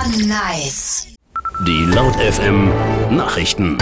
Nice. Die Laut FM Nachrichten.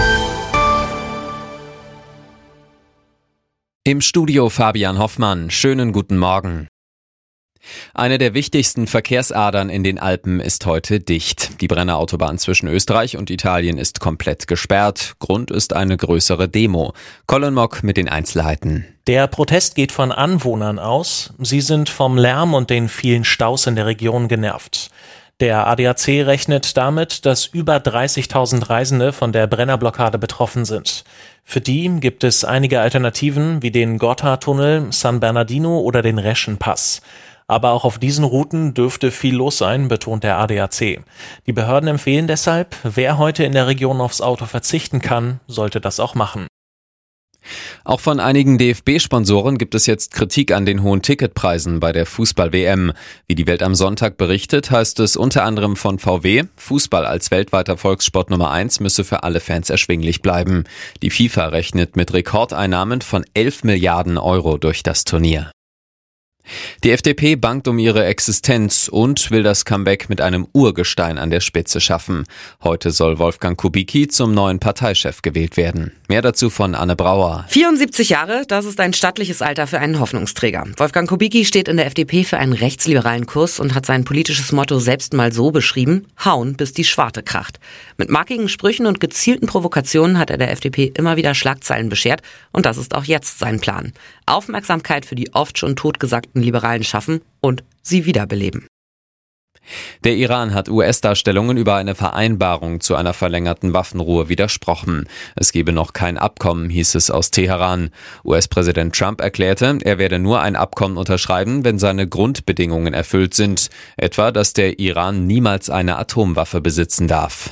Im Studio Fabian Hoffmann. Schönen guten Morgen. Eine der wichtigsten Verkehrsadern in den Alpen ist heute dicht. Die Brennerautobahn zwischen Österreich und Italien ist komplett gesperrt. Grund ist eine größere Demo. Colin Mock mit den Einzelheiten. Der Protest geht von Anwohnern aus. Sie sind vom Lärm und den vielen Staus in der Region genervt. Der ADAC rechnet damit, dass über 30.000 Reisende von der Brennerblockade betroffen sind. Für die gibt es einige Alternativen wie den Gotthardtunnel, San Bernardino oder den Reschenpass. Aber auch auf diesen Routen dürfte viel los sein, betont der ADAC. Die Behörden empfehlen deshalb, wer heute in der Region aufs Auto verzichten kann, sollte das auch machen. Auch von einigen DFB-Sponsoren gibt es jetzt Kritik an den hohen Ticketpreisen bei der Fußball-WM. Wie die Welt am Sonntag berichtet, heißt es unter anderem von VW, Fußball als weltweiter Volkssport Nummer 1 müsse für alle Fans erschwinglich bleiben. Die FIFA rechnet mit Rekordeinnahmen von 11 Milliarden Euro durch das Turnier. Die FDP bangt um ihre Existenz und will das Comeback mit einem Urgestein an der Spitze schaffen. Heute soll Wolfgang Kubicki zum neuen Parteichef gewählt werden. Mehr dazu von Anne Brauer. 74 Jahre, das ist ein stattliches Alter für einen Hoffnungsträger. Wolfgang Kubicki steht in der FDP für einen rechtsliberalen Kurs und hat sein politisches Motto selbst mal so beschrieben: Hauen, bis die Schwarte kracht. Mit markigen Sprüchen und gezielten Provokationen hat er der FDP immer wieder Schlagzeilen beschert und das ist auch jetzt sein Plan. Aufmerksamkeit für die oft schon totgesagten Liberalen schaffen und sie wiederbeleben. Der Iran hat US-Darstellungen über eine Vereinbarung zu einer verlängerten Waffenruhe widersprochen. Es gebe noch kein Abkommen, hieß es aus Teheran. US-Präsident Trump erklärte, er werde nur ein Abkommen unterschreiben, wenn seine Grundbedingungen erfüllt sind. Etwa, dass der Iran niemals eine Atomwaffe besitzen darf.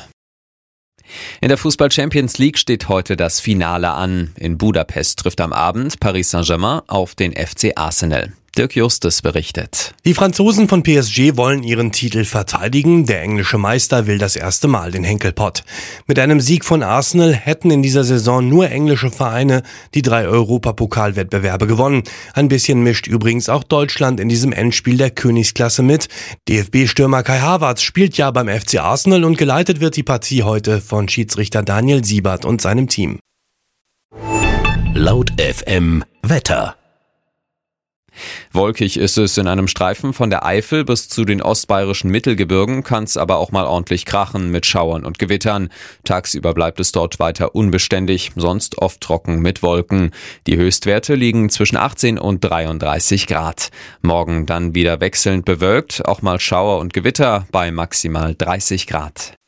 In der Fußball-Champions League steht heute das Finale an. In Budapest trifft am Abend Paris Saint-Germain auf den FC Arsenal. Dirk Justus berichtet. Die Franzosen von PSG wollen ihren Titel verteidigen. Der englische Meister will das erste Mal den Henkelpott. Mit einem Sieg von Arsenal hätten in dieser Saison nur englische Vereine die 3 Europapokalwettbewerbe gewonnen. Ein bisschen mischt übrigens auch Deutschland in diesem Endspiel der Königsklasse mit. DFB-Stürmer Kai Havertz spielt ja beim FC Arsenal und geleitet wird die Partie heute von Schiedsrichter Daniel Siebert und seinem Team. Laut FM Wetter. Wolkig ist es in einem Streifen von der Eifel bis zu den ostbayerischen Mittelgebirgen, kann es aber auch mal ordentlich krachen mit Schauern und Gewittern. Tagsüber bleibt es dort weiter unbeständig, sonst oft trocken mit Wolken. Die Höchstwerte liegen zwischen 18 und 33 Grad. Morgen dann wieder wechselnd bewölkt, auch mal Schauer und Gewitter bei maximal 30 Grad.